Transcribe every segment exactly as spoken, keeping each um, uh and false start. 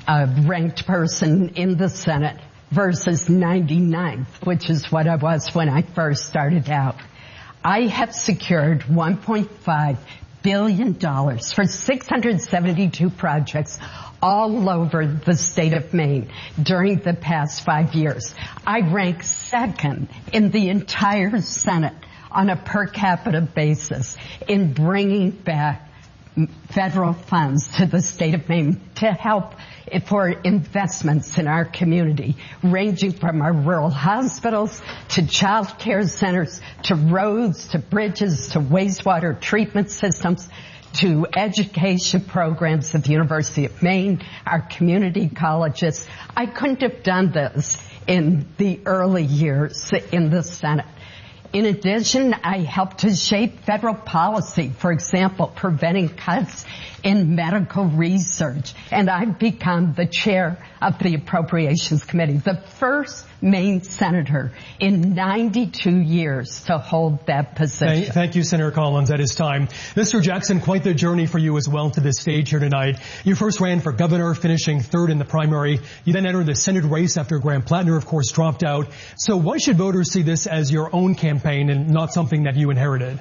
a ranked person in the Senate versus ninety-ninth, which is what I was when I first started out. I have secured one point five billion dollars for six hundred seventy-two projects all over the state of Maine during the past five years. I rank second in the entire Senate on a per capita basis in bringing back federal funds to the state of Maine to help for investments in our community, ranging from our rural hospitals to child care centers to roads to bridges to wastewater treatment systems to education programs at the University of Maine, our community colleges. I couldn't have done this in the early years in the Senate. In addition, I helped to shape federal policy, for example, preventing cuts in medical research. And I've become the chair of the Appropriations Committee, the first Maine senator in ninety-two years to hold that position. Thank, thank you, Senator Collins. That is time. Mister Jackson, quite the journey for you as well to this stage here tonight. You first ran for governor, finishing third in the primary. You then entered the Senate race after Graham Plattner, of course, dropped out. So why should voters see this as your own campaign and not something that you inherited?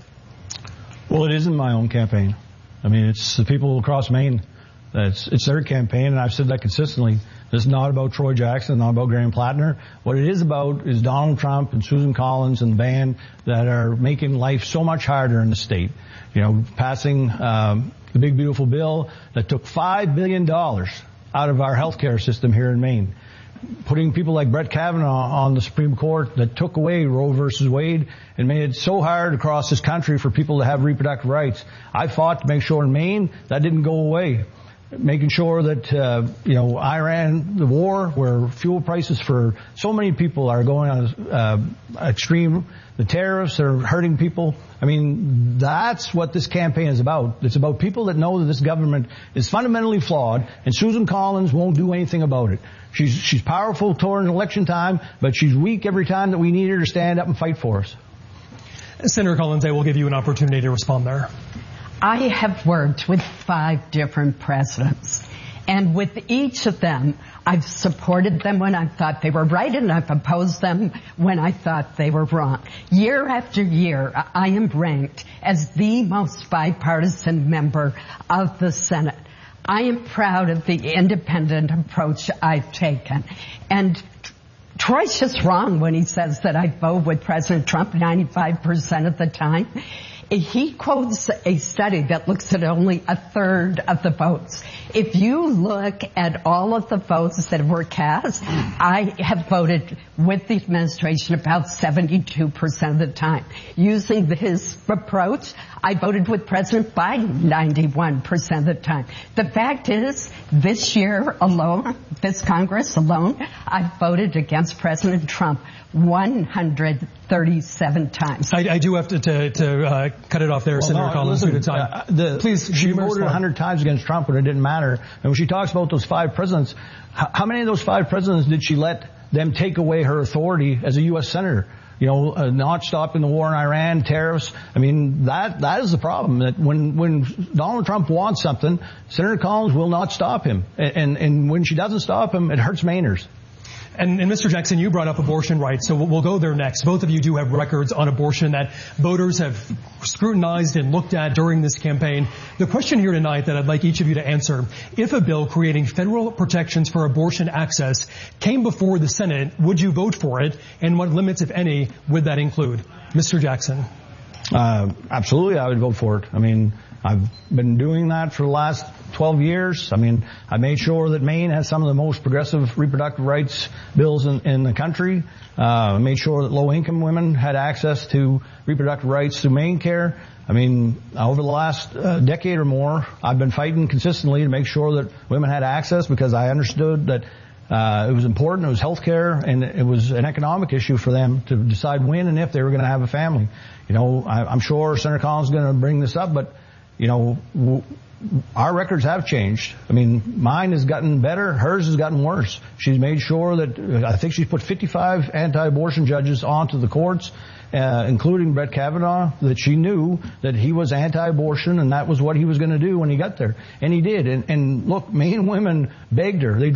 Well, it isn't my own campaign. I mean, it's the people across Maine. It's, it's their campaign, and I've said that consistently. This is not about Troy Jackson, not about Graham Plattner. What it is about is Donald Trump and Susan Collins and the band that are making life so much harder in the state. You know, passing um, the big, beautiful bill that took five billion dollars out of our health care system here in Maine. Putting people like Brett Kavanaugh on the Supreme Court that took away Roe versus Wade and made it so hard across this country for people to have reproductive rights. I fought to make sure in Maine that didn't go away. Making sure that, uh, you know, Iran, the war, where fuel prices for so many people are going on uh, extreme, the tariffs are hurting people. I mean, that's what this campaign is about. It's about people that know that this government is fundamentally flawed, and Susan Collins won't do anything about it. She's, she's powerful during election time, but she's weak every time that we need her to stand up and fight for us. Senator Collins, I will give you an opportunity to respond there. I have worked with five different presidents, and with each of them, I've supported them when I thought they were right, and I've opposed them when I thought they were wrong. Year after year, I am ranked as the most bipartisan member of the Senate. I am proud of the independent approach I've taken. And Troy's just wrong when he says that I vote with President Trump ninety-five percent of the time. He quotes a study that looks at only a third of the votes. If you look at all of the votes that were cast, I have voted with the administration about seventy-two percent of the time. Using his approach, I voted with President Biden ninety-one percent of the time. The fact is, this year alone, this Congress alone, I voted against President Trump one hundred thirty-seven times. I, I do have to, to, to uh, cut it off there, well, Senator no, Collins, due to time. Uh, the, Please, she voted one hundred times against Trump, but it didn't matter. And when she talks about those five presidents, how, how many of those five presidents did she let them take away her authority as a U S senator? You know, uh, not stopping the war in Iran, tariffs. I mean, that that is the problem. That when when Donald Trump wants something, Senator Collins will not stop him. And and, and when she doesn't stop him, it hurts Mainers. And, and Mister Jackson, you brought up abortion rights, so we'll, we'll go there next. Both of you do have records on abortion that voters have scrutinized and looked at during this campaign. The question here tonight that I'd like each of you to answer, if a bill creating federal protections for abortion access came before the Senate, would you vote for it? And what limits, if any, would that include? Mister Jackson. Uh, absolutely, I would vote for it. I mean, I've been doing that for the last twelve years. I mean, I made sure that Maine has some of the most progressive reproductive rights bills in, in the country. Uh, I made sure that low-income women had access to reproductive rights through MaineCare. I mean, over the last uh, decade or more, I've been fighting consistently to make sure that women had access because I understood that Uh, it was important, it was health care, and it was an economic issue for them to decide when and if they were going to have a family. You know, I, I'm sure Senator Collins is going to bring this up, but, you know, w- our records have changed. I mean, mine has gotten better, hers has gotten worse. She's made sure that, I think she's put fifty-five anti-abortion judges onto the courts, uh, including Brett Kavanaugh, that she knew that he was anti-abortion and that was what he was going to do when he got there. And he did. And, and look, Maine women begged her. They